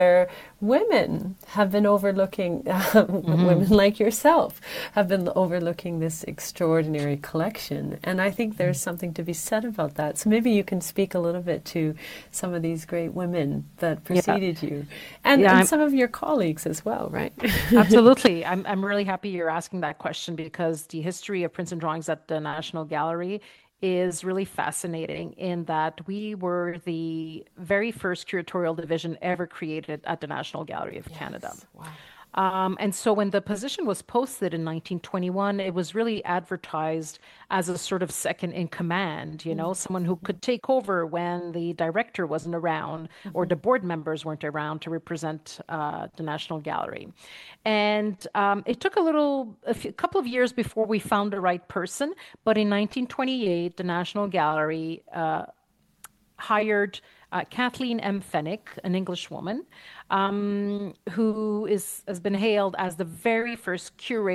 where women have been overlooking, women like yourself have been overlooking this extraordinary collection. And I think there's something to be said about that. So maybe you can speak a little bit to some of these great women that preceded you and some of your colleagues as well, right? Absolutely. I'm really happy you're asking that question because the history of prints and drawings at the National Gallery is really fascinating in that we were the very first curatorial division ever created at the National Gallery of Canada. Yes. Wow. And so when the position was posted in 1921, it was really advertised as a sort of second in command, someone who could take over when the director wasn't around or the board members weren't around to represent the National Gallery. And it took a couple of years before we found the right person, but in 1928, the National Gallery hired Kathleen M. Fennick, an English woman, who has been hailed as the very first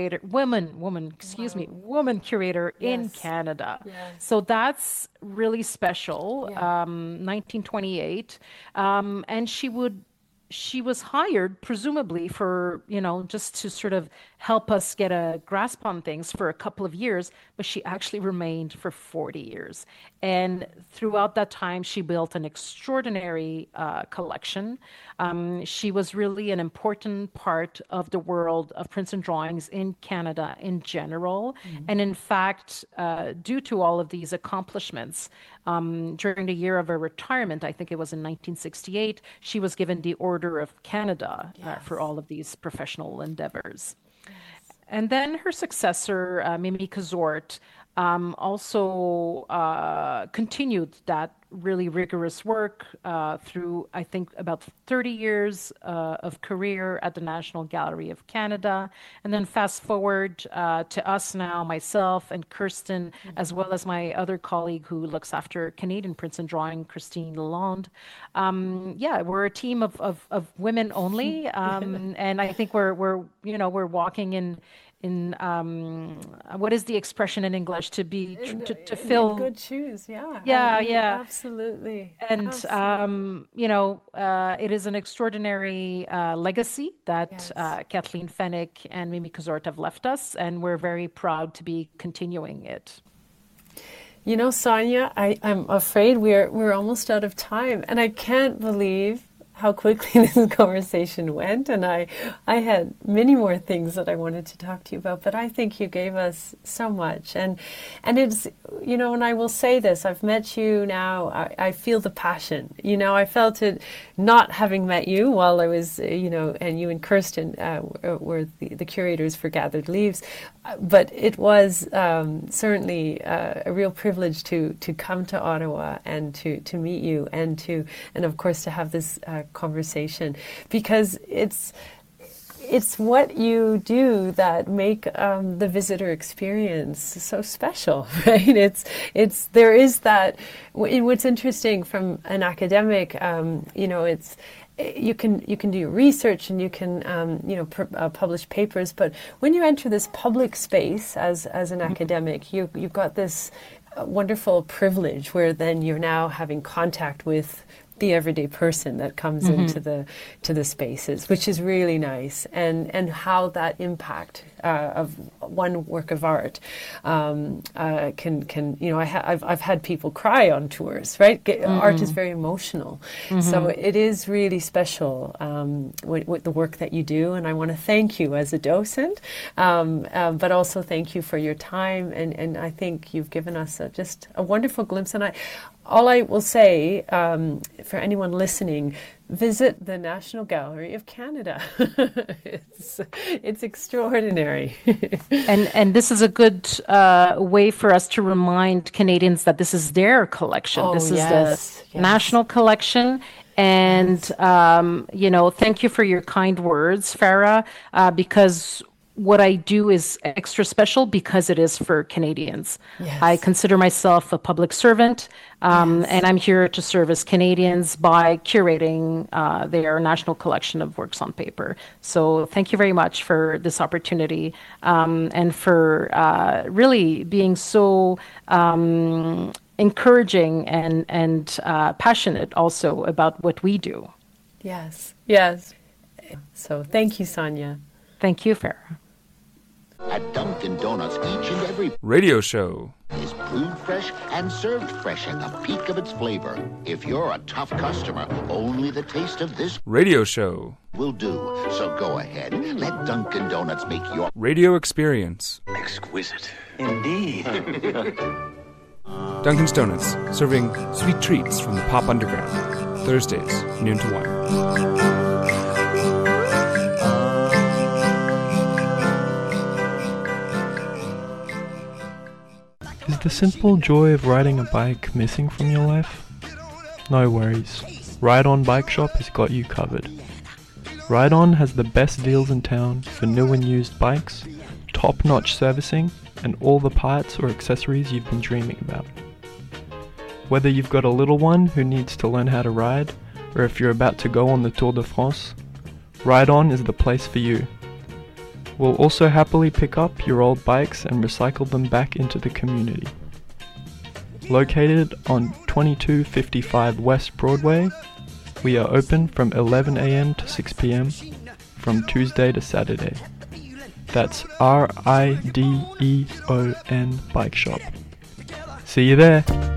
woman curator in Canada. Yes. So that's really special. Yeah. 1928, and she was hired presumably for, just to sort of help us get a grasp on things for a couple of years, but she actually remained for 40 years. And throughout that time, she built an extraordinary collection. She was really an important part of the world of prints and drawings in Canada in general. And in fact, due to all of these accomplishments, during the year of her retirement, I think it was in 1968, she was given the Order of Canada for all of these professional endeavors. And then her successor, Mimi Cazort, also continued that really rigorous work through, I think, about 30 years of career at the National Gallery of Canada. And then fast forward to us now, myself and Kirsten, as well as my other colleague who looks after Canadian prints and drawing, Christine Lalonde. We're a team of women only. And I think we're walking in what is the expression in English to fill in good shoes. Yeah. Yeah. Absolutely. And Absolutely. it is an extraordinary legacy that Yes. Kathleen Fennick and Mimi Cazort have left us, and we're very proud to be continuing it. Sonia, I'm afraid we're almost out of time, and I can't believe how quickly this conversation went. And I had many more things that I wanted to talk to you about, but I think you gave us so much. And it's, and I will say this, I've met you now, I feel the passion. I felt it not having met you while I was, and you and Kirsten were the curators for Gathered Leaves. But it was certainly a real privilege to come to Ottawa and to meet you and of course to have this conversation, because it's what you do that make the visitor experience so special, right? There is that. What's interesting from an academic, it's. You can do research and you can publish papers, but when you enter this public space as an academic, you've got this wonderful privilege where then you're now having contact with the everyday person that comes into the spaces, which is really nice, and how that impact of one work of art can I've had people cry on tours, right? Art is very emotional, so it is really special with the work that you do, and I want to thank you as a docent, but also thank you for your time, and I think you've given us just a wonderful glimpse, and all I will say, for anyone listening, visit the National Gallery of Canada. It's extraordinary. and this is a good way for us to remind Canadians that this is their collection. Oh, this is yes, the national collection. And, thank you for your kind words, Farah, because what I do is extra special because it is for Canadians. Yes. I consider myself a public servant, and I'm here to service Canadians by curating their national collection of works on paper. So thank you very much for this opportunity, and for really being so encouraging and passionate also about what we do. Yes. Yes. So thank you, Sonia. Thank you, Farah. At Dunkin' Donuts, each and every Radio show. is brewed fresh and served fresh at the peak of its flavor. If you're a tough customer, only the taste of this Radio show. will do. So go ahead, let Dunkin' Donuts make your Radio experience. Exquisite. Indeed. Dunkin's Donuts, serving sweet treats from the pop underground. Thursdays, noon to 1. Is the simple joy of riding a bike missing from your life? No worries. Ride On Bike Shop has got you covered. Ride On has the best deals in town for new and used bikes, top-notch servicing, and all the parts or accessories you've been dreaming about. Whether you've got a little one who needs to learn how to ride, or if you're about to go on the Tour de France, Ride On is the place for you. We'll also happily pick up your old bikes and recycle them back into the community. Located on 2255 West Broadway, we are open from 11 a.m. to 6 p.m. from Tuesday to Saturday. That's RIDEON Bike Shop. See you there!